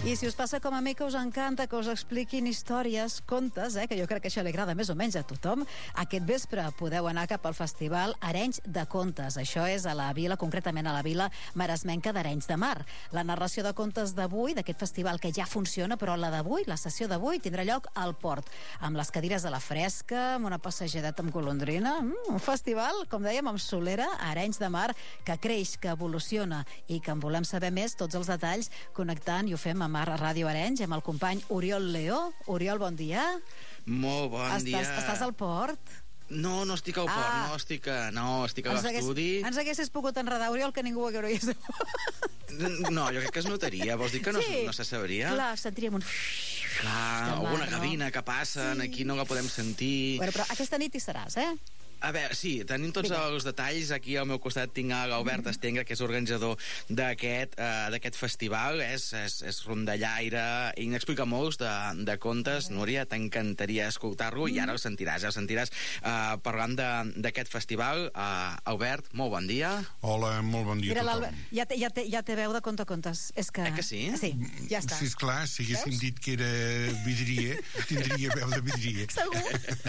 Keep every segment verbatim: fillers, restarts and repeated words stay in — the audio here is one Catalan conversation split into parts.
I si us passa com a mi, que us encanta que us expliquin històries, contes, eh, que jo crec que això li agrada més o menys a tothom, aquest vespre podeu anar cap al festival Arenys de Contes. Això és a la vila, concretament a la vila maresmenca d'Arenys de Mar. La narració de contes d'avui, d'aquest festival que ja funciona, però la d'avui, la sessió d'avui, tindrà lloc al port, amb les cadires a la fresca, amb una passejadeta amb golondrina, mm, un festival, com dèiem, amb solera a Arenys de Mar, que creix, que evoluciona i que en volem saber més, tots els detalls, connectant, i ho fem amb Mar Ràdio Arenys, amb el company Oriol Leó. Oriol, bon dia. Molt bon estàs, dia. Estàs al port? No, no estic al port, ah. no estic a, no, estic a l'estudi. Ens haguessis pogut enredar, Oriol, que ningú ho hauria No, jo crec que es notaria. Vols dir que no, sí. no se sabria? Clar, sentiríem un... Clar, alguna gavina que passen, sí. Aquí no la podem sentir. Bueno, però aquesta nit hi seràs, eh? A veure, sí, tenim tots Vinga. els detalls. Aquí al meu costat tinc l'Albert mm-hmm. Estenga, que és organitzador d'aquest uh, d'aquest festival. És, és, és rondallaire i n'explica molts de, de contes. Mm-hmm. Núria, t'encantaria escoltar-lo mm-hmm. i ara el sentiràs, ja el sentiràs uh, parlant d'aquest festival. Uh, Albert, molt bon dia. Hola, molt bon dia Mira, a tothom. Ja té, ja, té, ja té veu de conta-contes. És que... Eh que sí? Sí, ja està. Sí, esclar, si haguéssim Veus? dit que era vidrier, tindria veu de vidrier. Segur.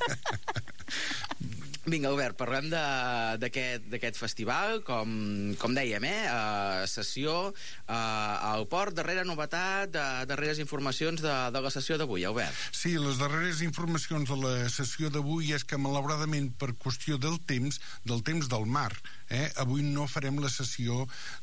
Vinga, Albert, parlem d'aquest festival, com, com dèiem, eh? Uh, sessió uh, al port, darrera novetat, de, darreres informacions de, de la sessió d'avui, Albert. Sí, les darreres informacions de la sessió d'avui és que, malauradament, per qüestió del temps, del temps del mar, eh, avui no farem la sessió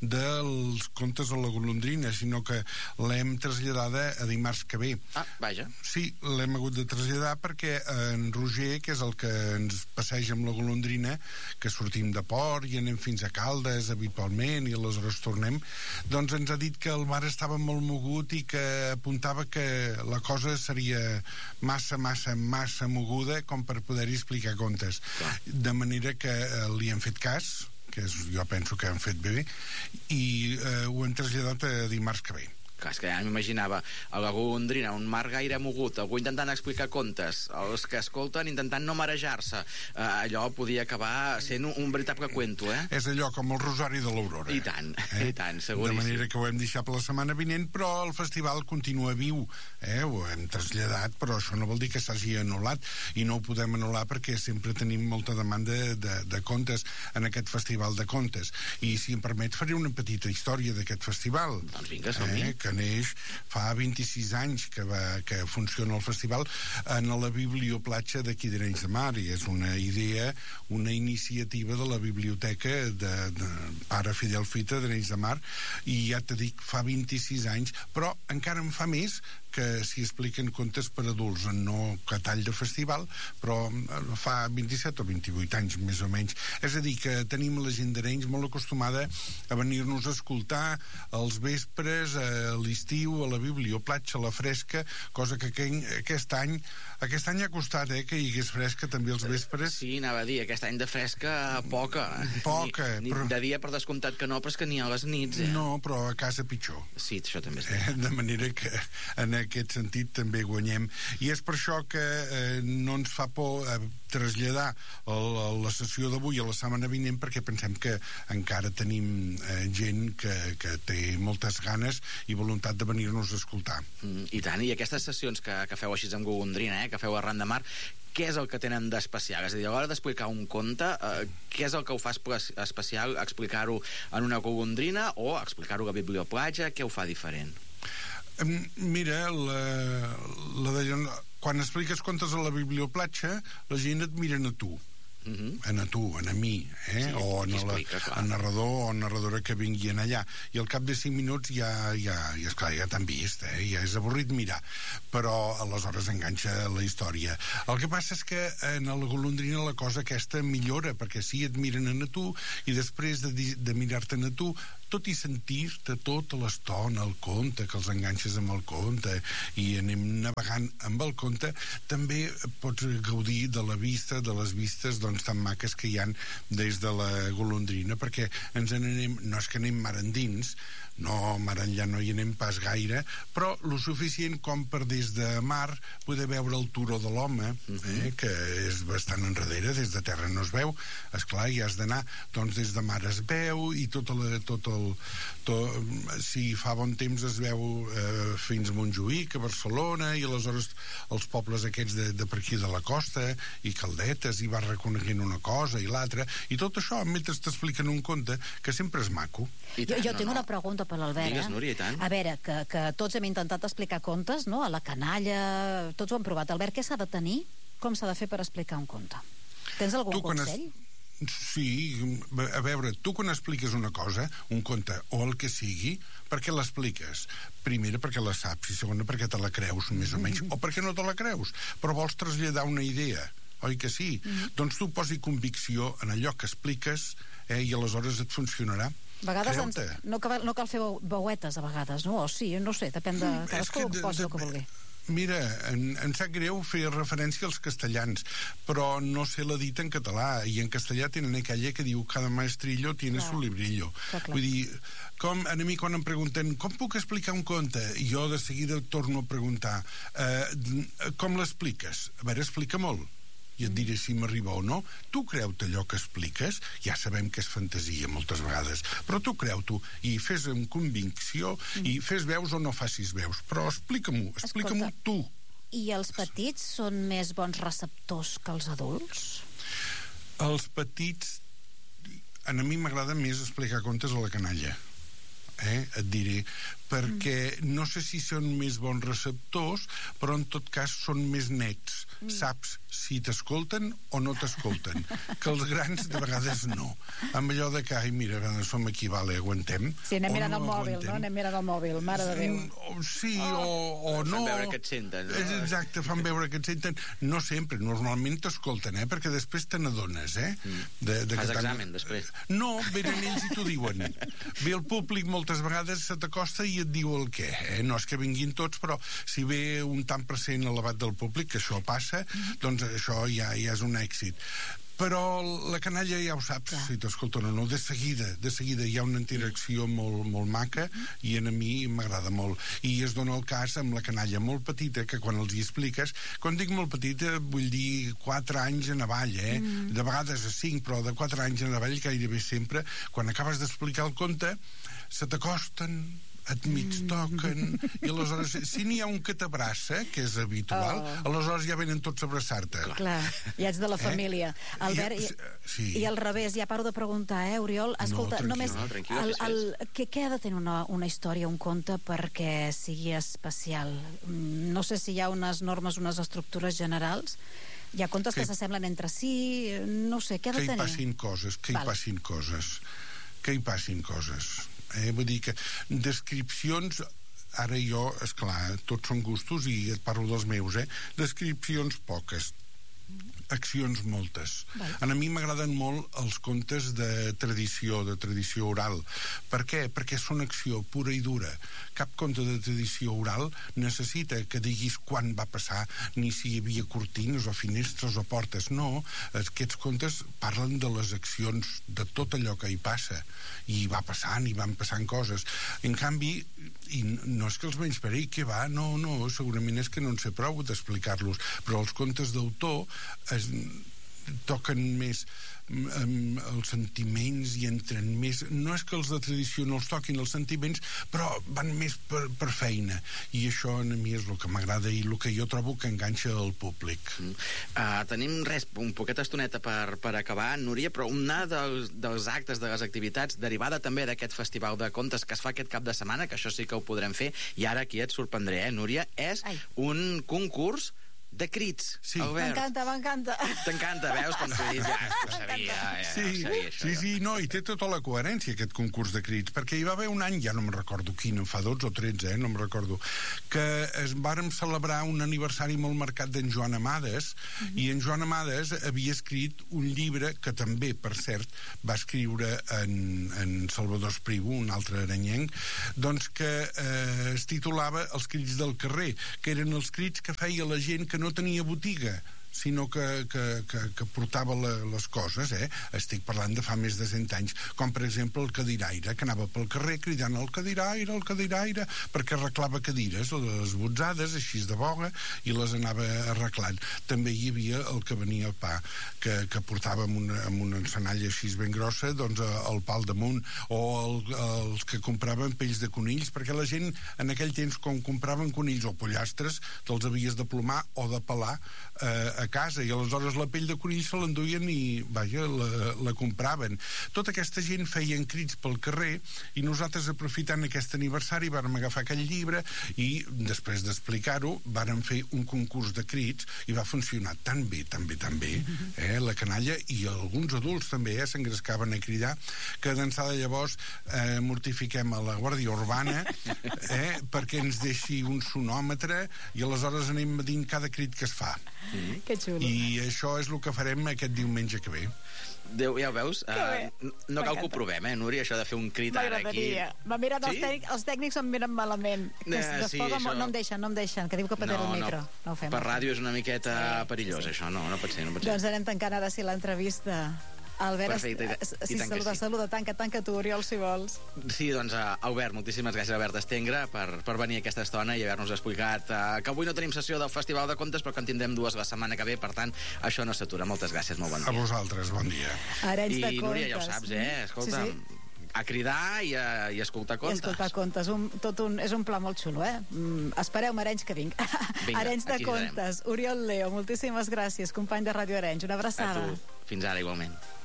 dels contes a la golondrina, sinó que l'hem traslladada a dimarts que ve. Ah, vaja. Sí, l'hem hagut de traslladar perquè en Roger, que és el que ens passeja amb la golondrina, que sortim de port i anem fins a Caldes habitualment i aleshores tornem, doncs ens ha dit que el mar estava molt mogut i que apuntava que la cosa seria massa, massa, massa moguda com per poder-hi explicar contes. Clar. De manera que eh, li hem fet cas, que és, jo penso que han fet bé, i eh, ho hem traslladat a dimarts que ve. Clar, és que ja m'imaginava a la golondrina, un mar gaire mogut, algú intentant explicar contes, els que escolten intentant no marejar-se, eh, allò podia acabar sent un, un veritable cuento, eh? És allò com el Rosari de l'Aurora. I tant, eh? i tant, De seguríssim. manera que ho hem deixat per la setmana vinent, però el festival continua viu, eh? Ho hem traslladat, però això no vol dir que s'hagi anul·lat, i no ho podem anul·lar perquè sempre tenim molta demanda de, de contes en aquest festival de contes. I si em permet faré una petita història d'aquest festival. Doncs vinga, som-hi. Eh? Que neix fa vint-i-sis anys que, va, que funciona el festival en la biblioplatja d'aquí d'Arenys de Mar, i és una idea, una iniciativa de la biblioteca de, de Pare Fidel Fita d'Arenys de Mar, i ja t'he dit, fa vint-i-sis anys, però encara en fa més que s'hi expliquen contes per adults, no que tall de festival, però fa vint-i-set o vint-i-vuit anys més o menys. És a dir, que tenim la gent d'Arenys molt acostumada a venir-nos a escoltar els vespres, a l'estiu, a la biblioplatja, a la fresca, cosa que aquest any aquest any ha costat, eh, que hi hagués fresca també els vespres. Sí, anava a dir, aquest any de fresca poca. Poca. Ni, però... De dia per descomptat que no, però és que n'hi ha a les nits, eh? No, però a casa pitjor. Sí, això també és eh, de manera que en aquest sentit també guanyem. I és per això que eh, no ens fa por eh, traslladar el, la sessió d'avui a la setmana vinent, perquè pensem que encara tenim eh, gent que, que té moltes ganes i voluntat de venir-nos a escoltar. Mm, I tant, i aquestes sessions que, que feu així amb golondrina, eh, que feu arran de mar, què és el que tenen d'especial? És a dir, a l'hora d'explicar un conte, eh, què és el que ho fa especial? Explicar-ho en una golondrina o explicar-ho a la biblioplatja? Què ho fa diferent? Mira, la, la de, quan expliques contes a la biblioplatja, la gent et miren a tu. Uh-huh. En a tu, en a mi, eh? Sí, o en el narrador o narradora que vinguin allà, i al cap de cinc minuts ja, ja, ja esclar, ja t'han vist, eh? Ja és avorrit mirar, però aleshores enganxa la història. El que passa és que en la golondrina la cosa aquesta millora, perquè sí, et miren a tu, i després de, de mirar-te'n a tu, tot i sentir-te tota l'estona el conte, que els enganxes amb el conte i anem navegant amb el conte, també pots gaudir de la vista, de les vistes doncs tan maques que hi han des de la golondrina, perquè ens n'anem, no és que anem mar endins, no, mar enllà no hi anem pas gaire, però lo suficient com per des de mar poder veure el turó de l'home, eh, que és bastant enrere, des de terra no es veu, esclar, hi has d'anar, doncs des de mar es veu, i tot, la, tot el... Tot, si fa bon temps es veu eh, fins a Montjuïc, a Barcelona, i aleshores els pobles aquests de, de per aquí de la costa, i Caldetes, i vas reconeguent una cosa i l'altra, i tot això mentre t'expliquen un conte que sempre és maco. Jo, jo no, tinc no. una pregunta per l'Albert. Digues, Núria, i tant. A veure, que, que tots hem intentat explicar contes, no?, a la canalla, tots ho han provat. Albert, què s'ha de tenir? Com s'ha de fer per explicar un conte? Tens algun tu, consell? Es... Sí, a veure, tu quan expliques una cosa, un conte o el que sigui, per què l'expliques? Primera, perquè la saps, i segona, perquè te la creus, més o menys, o perquè no te la creus, però vols traslladar una idea, oi que sí? Mm-hmm. Doncs tu posi convicció en allò que expliques, eh, i aleshores et funcionarà. A vegades ens, no, cal, no cal fer veuetes, a vegades, no? O sí, no sé, depèn de... Cadascú que, posa el que vulgui. Mira, em, em sap greu fer referència als castellans, però no sé la dita en català, i en castellà tenen aquella que diu cada maestrillo tiene clar. Su librillo. Clar, clar. Vull dir, com a mi quan em pregunten com puc explicar un conte, jo de seguida torno a preguntar eh, com l'expliques? A veure, explica molt i et diré si m'arriba o no. Tu creu-te allò que expliques, ja sabem que és fantasia moltes vegades, però tu creu-t'ho i fes amb convicció mm. i fes veus o no facis veus, però explica-m'ho, explica-m'ho tu. I els petits són més bons receptors que els adults? Els petits, a mi m'agrada més explicar contes a la canalla, eh? Et diré, perquè mm. no sé si són més bons receptors, però en tot cas són més nets. Mm. Saps si t'escolten o no t'escolten, que els grans de vegades no, amb allò de que ai mira, som aquí, vale, aguantem. Sí, anem mirant no el mòbil, aguantem. No? Anem mirant el mòbil, mare de Déu. Sí, oh. o, o no. Fan veure que et senten, no? Exacte, fan veure que et senten. No sempre, normalment t'escolten, eh? Perquè després te n'adones, eh? Mm. De, de Fas examen, després. No, venen ells i t'ho diuen. Ve el públic moltes vegades, se t'acosta i et diu el què, eh? No és que vinguin tots, però si ve un tant per cent elevat del públic, que això passa, mm. doncs això ja, ja és un èxit. Però la canalla ja ho saps, clar. Si t'escolten o no, de seguida, de seguida hi ha una interacció molt, molt maca i a mi m'agrada molt. I es dona el cas amb la canalla molt petita, que quan els hi expliques, quan dic molt petita vull dir quatre anys en avall, eh? Mm. De vegades a cinc, però de quatre anys en avall gairebé sempre, quan acabes d'explicar el conte, se t'acosten, et mig toquen, i aleshores si n'hi ha un que t'abraça, que és habitual, oh. aleshores ja venen tots a abraçar-te. Clar, ja ets de la família. Eh? Albert, I, sí. i al revés, ja paro de preguntar, eh, Oriol? Escolta, no, només... No, tranquil, el, el, què, què ha de tenir una, una història, un conte, perquè sigui especial? No sé si hi ha unes normes, unes estructures generals. Hi ha contes que, que s'assemblen entre si, no sé, què ha de que tenir? Que hi passin coses, que hi Val. passin coses. Que hi passin coses. Eh, vull dir que descripcions, ara jo, esclar, tots són gustos i et parlo dels meus, eh? Descripcions poques, accions moltes. Val. A mi m'agraden molt els contes de tradició, de tradició oral. Per què? Perquè són acció pura i dura. Cap conte de tradició oral necessita que diguis quan va passar, ni si hi havia cortines o finestres o portes. No, aquests contes parlen de les accions, de tot allò que hi passa, i va passant, i van passant coses. En canvi, i no és que els menysprei, què va? No, no, segurament és que no en sé prou d'explicar-los, però els contes d'autor es toquen més um, els sentiments i entren més, no és que els de tradició no els toquin els sentiments, però van més per, per feina, i això a mi és el que m'agrada i el que jo trobo que enganxa el públic. Mm. Uh, tenim res, un poqueta estoneta per, per acabar, Núria, però una dels, dels actes, de les activitats derivada també d'aquest festival de contes que es fa aquest cap de setmana, que això sí que ho podrem fer, i ara aquí et sorprendré, eh, Núria, és Ai. un concurs de crits, sí. Albert. M'encanta, m'encanta. T'encanta, veus? Com t'he dit, ja, ho sabia. Ja, sí, ho sabia això, sí, sí, no, i té tota la coherència aquest concurs de crits, perquè hi va haver un any, ja no me'n recordo quin, fa dotze o tretze, eh, no me'n recordo, que es vàrem celebrar un aniversari molt marcat d'en Joan Amades, mm-hmm. i en Joan Amades havia escrit un llibre que també, per cert, va escriure en, en Salvador Espriu, un altre aranyenc, doncs que eh, es titulava Els crits del carrer, que eren els crits que feia la gent que no tenia botiga, sinó que, que, que, que portava la, les coses, eh? Estic parlant de fa més de cent anys, com per exemple el cadiraire, que anava pel carrer cridant el cadiraire, el cadiraire, perquè arreglava cadires, les botzades, així de boga, i les anava arreglant. També hi havia el que venia el pa, que, que portava amb una, amb una encenalla així ben grossa, doncs el pa al damunt, o el, els que compraven pells de conills, perquè la gent en aquell temps, com compraven conills o pollastres, te'ls havies de plomar o de pelar eh, a casa, i aleshores la pell de conill se l'enduien i, vaja, la, la compraven. Tota aquesta gent feien crits pel carrer i nosaltres, aprofitant aquest aniversari, vàrem agafar aquell llibre i, després d'explicar-ho, vàrem fer un concurs de crits i va funcionar tan bé, tan bé, tan bé, eh, la canalla, i alguns adults també eh, s'engrescaven a cridar, que d'ençà de llavors eh, mortifiquem a la Guàrdia Urbana eh, perquè ens deixi un sonòmetre i aleshores anem dient cada crit que es fa. Mm. Que xulo. I això és el que farem aquest diumenge que ve. Déu, ja ho veus? Uh, no cal que ho provem, eh, Núria, això de fer un crit ara aquí. Va, mira, sí? els, tècnics, els tècnics em miren malament. Que es uh, sí, això... No em deixen, no em deixen, que diu que patera no, el micro. No, no ho fem. Per ràdio és una miqueta sí, perillós, sí. Això. No, no pot ser, no pot ser. Doncs anem tancant ara sí l'entrevista. Albert, perfecte, i, sí, i saluda, sí. saluda, tanca, tanca tu, Oriol, si vols. Sí, doncs, uh, Albert, moltíssimes gràcies, Albert Estengre, per, per venir aquesta estona i haver-nos explicat uh, que avui no tenim sessió del Festival de Contes, però que en tindrem dues la setmana que ve, per tant, això no s'atura. Moltes gràcies, molt bon dia. A vosaltres, bon dia. Arenys de I, Contes. Núria, ja ho saps, eh? Escolta, sí, sí. A cridar i a, i a escoltar contes. I escoltar contes, un, tot un, és un pla molt xulo, eh? Mm, espereu-me, Arenys, que vinc. Vinga, Arenys de Contes, Oriol Leo, moltíssimes gràcies, company de Ràdio Arenys, una abraçada. A tu, fins ara, igualment.